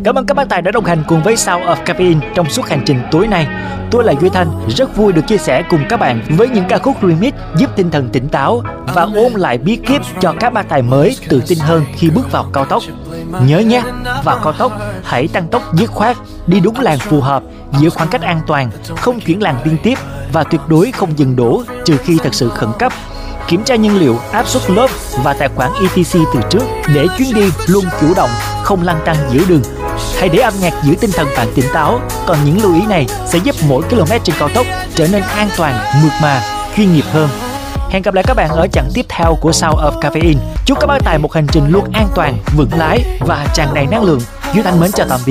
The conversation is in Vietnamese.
Cảm ơn các bác tài đã đồng hành cùng với Sound of Caffeine trong suốt hành trình tối nay. Tôi là Duy Thanh, rất vui được chia sẻ cùng các bạn với những ca khúc remix giúp tinh thần tỉnh táo và ôn lại bí kíp cho các bác tài mới tự tin hơn khi bước vào cao tốc. Nhớ nhé, vào cao tốc hãy tăng tốc dứt khoát, đi đúng làn phù hợp, giữ khoảng cách an toàn, không chuyển làn liên tiếp và tuyệt đối không dừng đỗ trừ khi thật sự khẩn cấp. Kiểm tra nhiên liệu, áp suất lốp và tài khoản ETC từ trước để chuyến đi luôn chủ động, không lăn tăn giữa đường. Hãy để âm nhạc giữ tinh thần bạn tỉnh táo. Còn những lưu ý này sẽ giúp mỗi km trên cao tốc trở nên an toàn, mượt mà, chuyên nghiệp hơn. Hẹn gặp lại các bạn ở chặng tiếp theo của Sound of Caffeine. Chúc các bác tài một hành trình luôn an toàn, vững lái và tràn đầy năng lượng. Duy Thanh mến chào tạm biệt.